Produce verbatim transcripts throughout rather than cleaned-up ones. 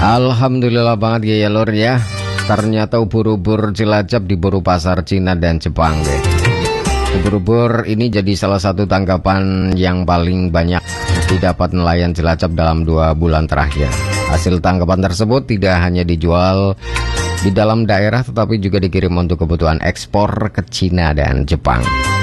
Alhamdulillah banget ya lor ya. Ternyata ubur-ubur Cilacap diburu pasar Cina dan Jepang deh. Ubur-ubur ini jadi salah satu tangkapan yang paling banyak didapat nelayan Cilacap dalam dua bulan terakhir. Hasil tangkapan tersebut tidak hanya dijual di dalam daerah tetapi juga dikirim untuk kebutuhan ekspor ke Cina dan Jepang.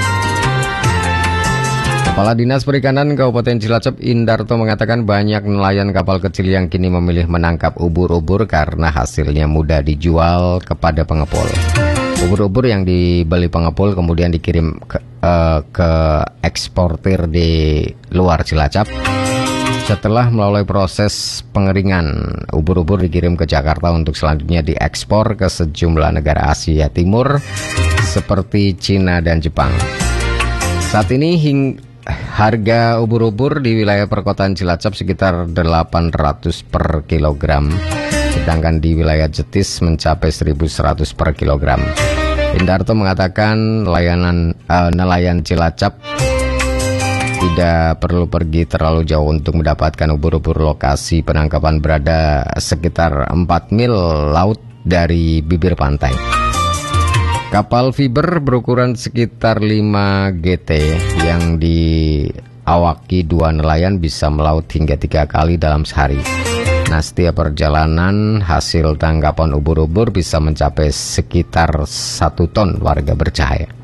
Kepala Dinas Perikanan Kabupaten Cilacap Indarto mengatakan banyak nelayan kapal kecil yang kini memilih menangkap ubur-ubur karena hasilnya mudah dijual kepada pengepul. Ubur-ubur yang dibeli pengepul kemudian dikirim ke, uh, ke eksportir di luar Cilacap. Setelah melalui proses pengeringan, ubur-ubur dikirim ke Jakarta untuk selanjutnya diekspor ke sejumlah negara Asia Timur seperti Cina dan Jepang. Saat ini hingga harga ubur-ubur di wilayah perkotaan Cilacap sekitar delapan ratus per kilogram, sedangkan di wilayah Jetis mencapai seribu seratus per kilogram. Indarto mengatakan layanan uh, nelayan Cilacap tidak perlu pergi terlalu jauh untuk mendapatkan ubur-ubur. Lokasi penangkapan berada sekitar empat mil laut dari bibir pantai. Kapal fiber berukuran sekitar lima G T yang diawaki dua nelayan bisa melaut hingga tiga kali dalam sehari. Nah, setiap perjalanan hasil tangkapan ubur-ubur bisa mencapai sekitar satu ton warga bercahaya.